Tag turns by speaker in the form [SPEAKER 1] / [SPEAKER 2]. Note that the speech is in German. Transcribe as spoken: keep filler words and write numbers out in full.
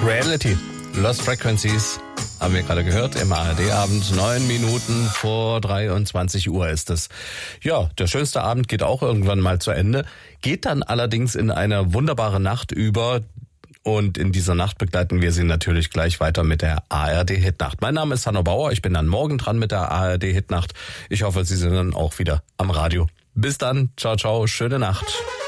[SPEAKER 1] Reality, Lost Frequencies, haben wir gerade gehört, im A R D-Abend, neun Minuten vor dreiundzwanzig Uhr ist es. Ja, der schönste Abend geht auch irgendwann mal zu Ende, geht dann allerdings in eine wunderbare Nacht über. Und in dieser Nacht begleiten wir Sie natürlich gleich weiter mit der A R D-Hitnacht. Mein Name ist Hanno Bauer, ich bin dann morgen dran mit der A R D-Hitnacht. Ich hoffe, Sie sind dann auch wieder am Radio. Bis dann, ciao, ciao, schöne Nacht.